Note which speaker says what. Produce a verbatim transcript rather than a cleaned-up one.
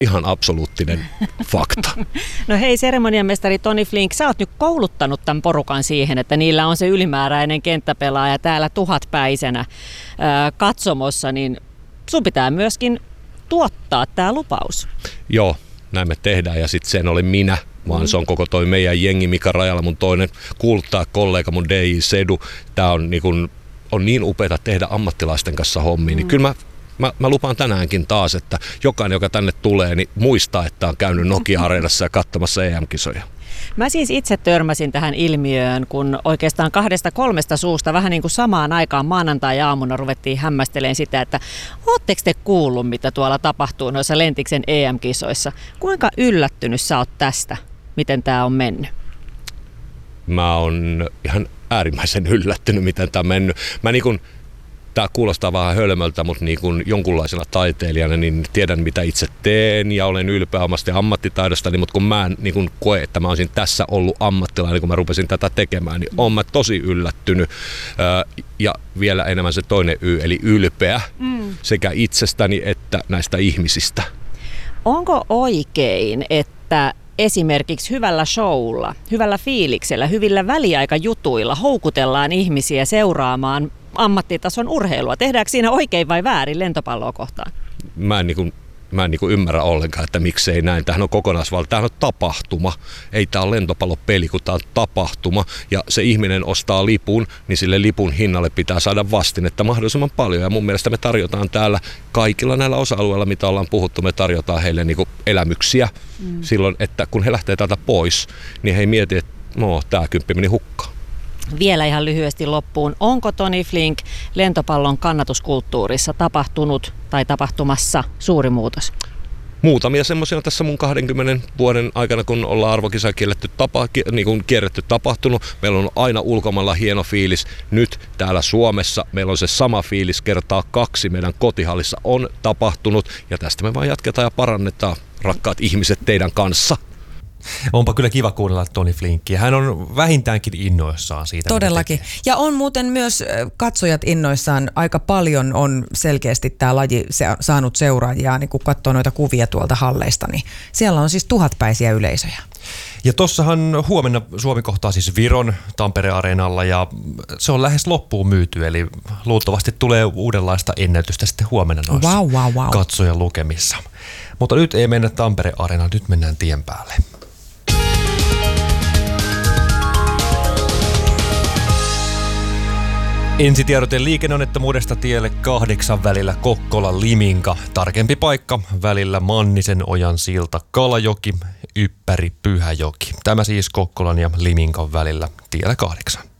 Speaker 1: ihan absoluuttinen fakta.
Speaker 2: No hei, seremoniamestari Tony Flink, sä oot nyt kouluttanut tämän porukan siihen, että niillä on se ylimääräinen kenttäpelaaja täällä tuhatpäisenä ää, katsomossa, niin sun pitää myöskin tuottaa tämä lupaus.
Speaker 1: Joo, näin me tehdään ja sitten se en ole minä, vaan mm. se on koko toi meidän jengi, Mika Rajala, mun toinen kuuluttaa kollega, mun D J Sedu. Tää on niin, kun, on niin upeata tehdä ammattilaisten kanssa hommia, mm. niin kyllä mä Mä, mä lupaan tänäänkin taas, että jokainen, joka tänne tulee, niin muistaa, että on käynyt Nokia-areenassa ja katsomassa E M-kisoja.
Speaker 2: Mä siis itse törmäsin tähän ilmiöön, kun oikeastaan kahdesta kolmesta suusta vähän niin kuin samaan aikaan maanantai-aamuna ruvettiin hämmästelemään sitä, että ootteko te kuullut, mitä tuolla tapahtuu noissa Lentiksen E M-kisoissa? Kuinka yllättynyt sä oot tästä? Miten tää on mennyt?
Speaker 1: Mä oon ihan äärimmäisen yllättynyt, miten tää on mennyt. Mä niin kun Tämä kuulostaa vähän hölmöltä, mutta niin kuin jonkunlaisena taiteilijana niin tiedän, mitä itse teen ja olen ylpeä omasta ammattitaidostani, mutta kun mä en niin kuin koe, että mä olisin tässä ollut ammattilainen, kun mä rupesin tätä tekemään, niin olen mä tosi yllättynyt. Ja vielä enemmän se toinen Y, eli ylpeä mm. sekä itsestäni että näistä ihmisistä.
Speaker 2: Onko oikein, että esimerkiksi hyvällä showlla, hyvällä fiiliksellä, hyvillä väliaikajutuilla houkutellaan ihmisiä seuraamaan ammattitason urheilua? Tehdäänkö siinä oikein vai väärin lentopalloa kohtaan?
Speaker 1: Mä en, niin kuin, mä en niin kuin ymmärrä ollenkaan, että miksei näin. Tämähän on kokonaisvalta. Tämähän on tapahtuma. Ei tämä ole lentopallopeli, kun tämä on tapahtuma. Ja se ihminen ostaa lipun, niin sille lipun hinnalle pitää saada vastinetta mahdollisimman paljon. Ja mun mielestä me tarjotaan täällä kaikilla näillä osa-alueilla, mitä ollaan puhuttu, me tarjotaan heille niin kuin elämyksiä mm. silloin, että kun he lähtee täältä pois, niin he ei mieti, että no, tämä kymppi meni hukkaan.
Speaker 2: Vielä ihan lyhyesti loppuun. Onko Tony Flink lentopallon kannatuskulttuurissa tapahtunut tai tapahtumassa suuri muutos?
Speaker 1: Muutamia semmoisia tässä mun kahdenkymmenen vuoden aikana, kun ollaan arvokisa kielletty tapa, niin kuin kierretty tapahtunut. Meillä on aina ulkomailla hieno fiilis. Nyt täällä Suomessa meillä on se sama fiilis kertaa kaksi. Meidän kotihallissa on tapahtunut ja tästä me vaan jatketaan ja parannetaan, rakkaat ihmiset, teidän kanssa.
Speaker 3: Onpa kyllä kiva kuunnella Tony Flinkkiä. Hän on vähintäänkin innoissaan siitä.
Speaker 4: Todellakin. Ja on muuten myös katsojat innoissaan. Aika paljon on selkeästi tämä laji saanut seuraajia, niin kun katsoo noita kuvia tuolta halleista, niin siellä on siis tuhatpäisiä yleisöjä.
Speaker 3: Ja tossahan huomenna Suomi kohtaa siis Viron Tampere-areenalla ja se on lähes loppuun myyty, eli luultavasti tulee uudenlaista ennätystä sitten huomenna noissa
Speaker 4: wow, wow, wow.
Speaker 3: katsojan lukemissa. Mutta nyt ei mennä Tampere-areenaan, nyt mennään tien päälle. Ensitiedote liikenneonnettomuudesta tielle kahdeksan välillä Kokkola-Liminka. Tarkempi paikka välillä Mannisen ojan silta Kalajoki, Yppäri Pyhäjoki. Tämä siis Kokkolan ja Liminkan välillä tiellä kahdeksan.